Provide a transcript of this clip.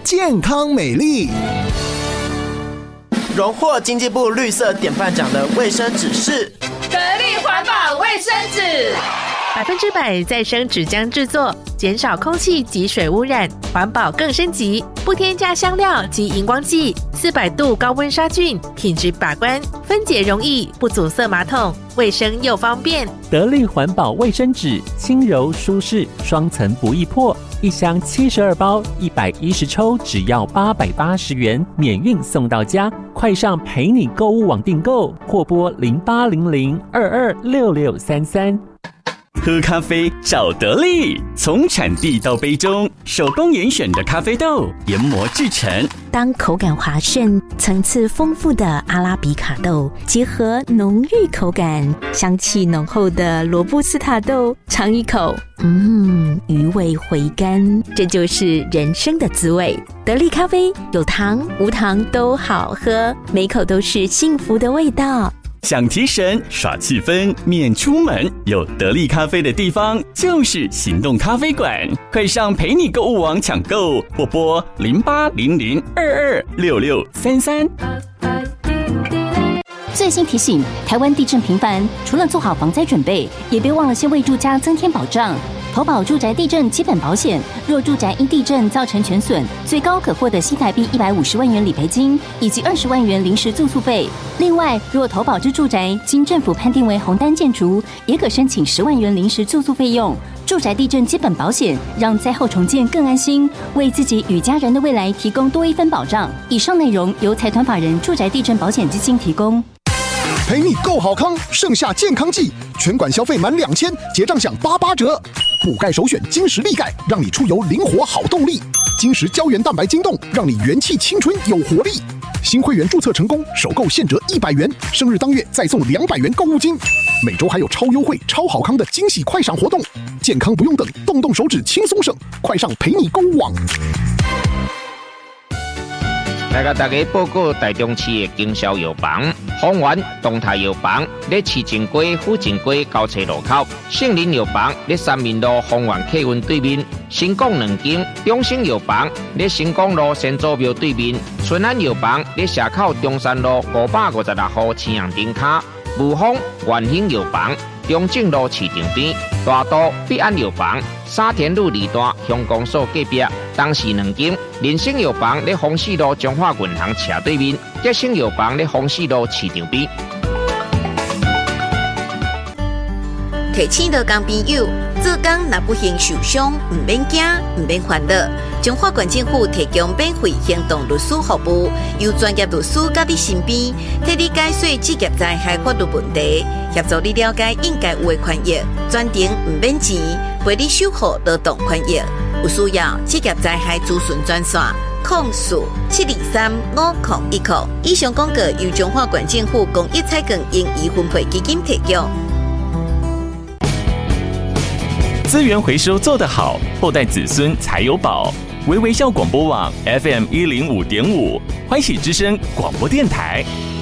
健康美丽。 荣获经济部绿色典范奖的卫生纸是得力环保卫生纸 ，100%再生纸浆制作，减少空气及水污染，环保更升级，不添加香料及荧光剂，400度高温杀菌，品质把关，分解容易，不阻塞马桶，卫生又方便。 得力环保卫生纸，轻柔舒适，双层不易破，一箱72包，110抽，只要880元，免运送到家。快上陪你购物网订购，或拨0800226633。 喝咖啡找得力，从产地到杯中，手工严选的咖啡豆研磨制成。 当口感滑顺、层次丰富的阿拉比卡豆结合浓郁口感、香气浓厚的罗布斯塔豆，尝一口，余味回甘，这就是人生的滋味。得力咖啡有糖无糖都好喝，每口都是幸福的味道。 想提神耍气氛免出门，有得力咖啡的地方就是行动咖啡馆。快上陪你购物网抢购，或拨0800226633。 最新提醒：台湾地震频繁，除了做好防灾准备，也别忘了先为住家增添保障。投保住宅地震基本保险，若住宅因地震造成全损，最高可获得新台币150万元理赔金以及20万元临时住宿费。另外，若投保之住宅经政府判定为红单建筑，也可申请10万元临时住宿费用。住宅地震基本保险，让灾后重建更安心，为自己与家人的未来提供多一分保障。以上内容由财团法人住宅地震保险基金提供。 陪你够好康，盛夏健康季，全馆消费满2000，结账享88折。补钙首选金石力钙，让你出游灵活好动力。金石胶原蛋白晶冻，让你元气青春有活力。新会员注册成功，首购现折100元，生日当月再送200元购物金。每周还有超优惠、超好康的惊喜快闪活动，健康不用等，动动手指轻松省。快上陪你购物网。 来甲大家报告台中市的经销药房，丰源东泰药房在市正街、府正街交叉路口，杏林药房在三民路丰源客运对面，新港2间，中兴药房在新港路先祖庙对面，顺安药房在社口中山路556号青阳顶卡，武丰元兴药房中正路市场边，大都必安药房沙田路2段乡公所隔壁，东市2间，人生药房在丰市路中华银行斜对面，吉生药房在丰市路市场边。 提醒到工朋友，做工若不幸受伤，唔免惊，唔免烦恼。中华县政府提供免费行动律师服务，由专业律师到你身边，替你解说职业灾害法律问题，协助你了解应该有的权益，专程唔免钱，陪你守护劳动权益。有需要职业灾害咨询专线：04-723-5010。以上广告由中华县政府公益彩券盈余分配基金提供。 资源回收做得好，后代子孙才有宝。微微笑广播网 FM105.5，欢喜之声广播电台。